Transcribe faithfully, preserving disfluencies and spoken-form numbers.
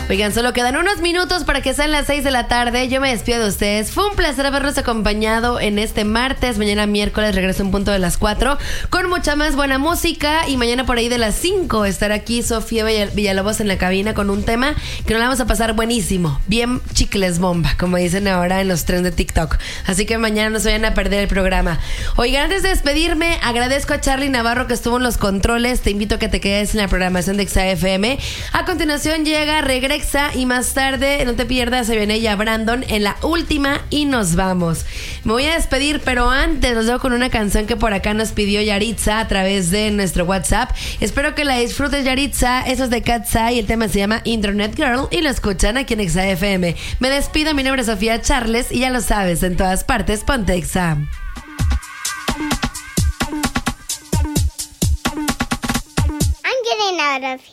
Oigan, solo quedan unos minutos para que sean las seis de la tarde. Yo me despido de ustedes. Fue un placer haberlos acompañado en este martes. Mañana miércoles regreso en punto de las cuatro con mucha más buena música. Y mañana por ahí de las cinco estará aquí Sofía Villalobos en la cabina con un tema que nos la vamos a pasar buenísimo. Bien chicles bomba, como dicen ahora en los trends de TikTok. Así que mañana no se vayan a perder el programa. Oigan, antes de despedirme, agradezco a Charlie Navarro que estuvo en los controles. Te invito a que te quedes en la programación de Exa F M. A continuación llega Regrexa y más tarde, no te pierdas, se viene ya Brandon en la última y nos vamos. Me voy a despedir, pero antes los dejo con una canción que por acá nos pidió Yaritza a través de nuestro WhatsApp. Espero que la disfrutes, Yaritza. Eso es de Cat's Eye, el tema se llama Internet Girl y lo escuchan aquí en Exa F M. Me despido, mi nombre es Sofía Charles y ya lo sabes, en todas partes ponte Exa. I'm getting out of here.